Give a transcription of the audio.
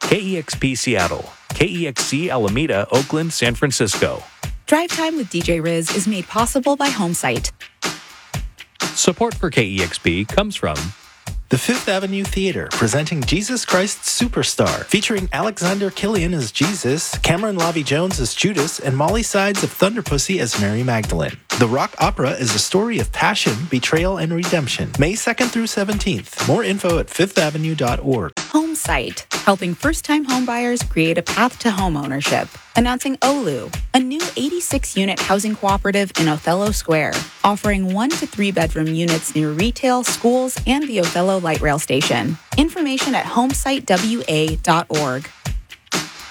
KEXP Seattle, KEXC Alameda, Oakland, San Francisco. Drive Time with DJ Riz is made possible by HomeSite. Support for KEXP comes from the Fifth Avenue Theater, presenting Jesus Christ Superstar, featuring Alexander Killian as Jesus, Cameron Lavi Jones as Judas, and Molly Sides of Thunderpussy as Mary Magdalene. The rock opera is a story of passion, betrayal, and redemption. May 2nd through 17th. More info at fifthavenue.org. HomeSite, helping first-time homebuyers create a path to homeownership. Announcing Olu, a new 86-unit housing cooperative in Othello Square, offering 1 to 3 bedroom units near retail, schools, and the Othello Light Rail Station. Information at homesitewa.org.